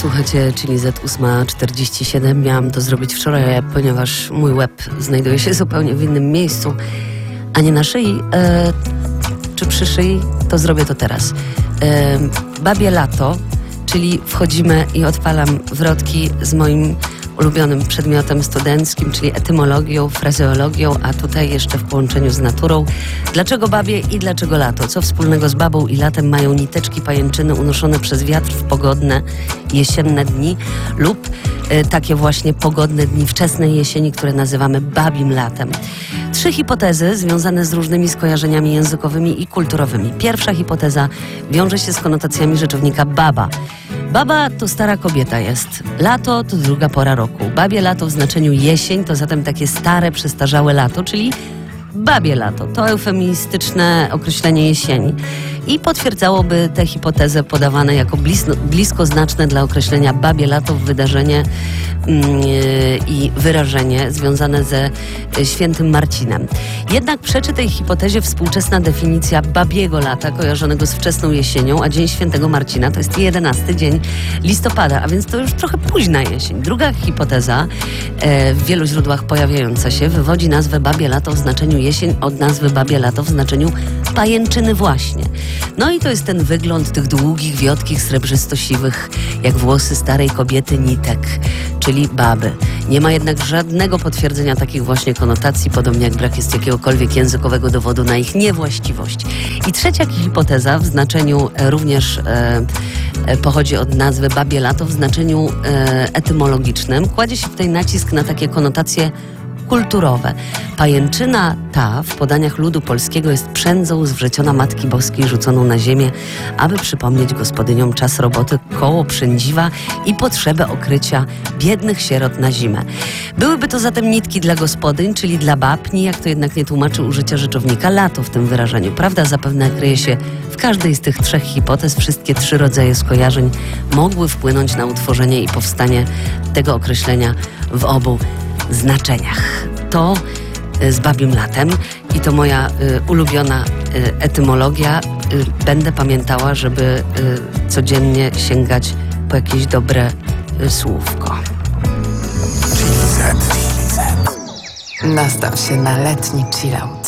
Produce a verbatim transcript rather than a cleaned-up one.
Słuchajcie, czyli Z osiem czterdzieści siedem. Miałam to zrobić wczoraj, ponieważ mój łeb znajduje się zupełnie w innym miejscu, a nie na szyi, e, czy przy szyi, to zrobię to teraz. E, babie lato, czyli wchodzimy i odpalam wrotki z moim ulubionym przedmiotem studenckim, czyli etymologią, frazeologią, a tutaj jeszcze w połączeniu z naturą. Dlaczego babie i dlaczego lato? Co wspólnego z babą i latem mają niteczki pajęczyny unoszone przez wiatr w pogodne jesienne dni lub y, takie właśnie pogodne dni wczesnej jesieni, które nazywamy babim latem? Trzy hipotezy związane z różnymi skojarzeniami językowymi i kulturowymi. Pierwsza hipoteza wiąże się z konotacjami rzeczownika baba. Baba to stara kobieta jest. Lato to druga pora roku. Babie lato w znaczeniu jesień to zatem takie stare, przestarzałe lato, czyli babie lato. To eufemistyczne określenie jesieni. I potwierdzałoby tę hipotezę podawane jako blisko, bliskoznaczne dla określenia babie lato wydarzenie yy, i wyrażenie związane ze świętym Marcinem. Jednak przeczy tej hipotezie współczesna definicja babiego lata kojarzonego z wczesną jesienią, a Dzień Świętego Marcina to jest jedenasty dzień listopada, a więc to już trochę późna jesień. Druga hipoteza, e, w wielu źródłach pojawiająca się, wywodzi nazwę babie lato w znaczeniu jesień od nazwy babie lato w znaczeniu pajęczyny właśnie. No i to jest ten wygląd tych długich, wiotkich, srebrzysto-siwych, jak włosy starej kobiety, nitek, czyli baby. Nie ma jednak żadnego potwierdzenia takich właśnie konotacji, podobnie jak brak jest jakiegokolwiek językowego dowodu na ich niewłaściwość. I trzecia hipoteza w znaczeniu e, również e, e, pochodzi od nazwy babie lato w znaczeniu e, etymologicznym. Kładzie się tutaj nacisk na takie konotacje kulturowe. Pajęczyna ta w podaniach ludu polskiego jest przędzą zwrzeciona Matki Boskiej rzuconą na ziemię, aby przypomnieć gospodyniom czas roboty koło przędziwa i potrzebę okrycia biednych sierot na zimę. Byłyby to zatem nitki dla gospodyń, czyli dla babni, jak to jednak nie tłumaczy użycia rzeczownika lato w tym wyrażeniu. Prawda zapewne kryje się w każdej z tych trzech hipotez. Wszystkie trzy rodzaje skojarzeń mogły wpłynąć na utworzenie i powstanie tego określenia w obu znaczeniach. To y, z babim latem i to moja y, ulubiona y, etymologia. Y, będę pamiętała, żeby y, codziennie sięgać po jakieś dobre y, słówko. Nastaw się na letni chillout.